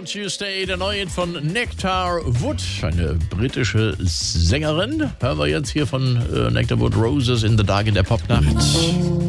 on Tuesday, der neue Hit von Nectar Wood, eine britische Sängerin. Hören wir jetzt hier von Nectar Wood, Roses in the Dark in der Popnacht.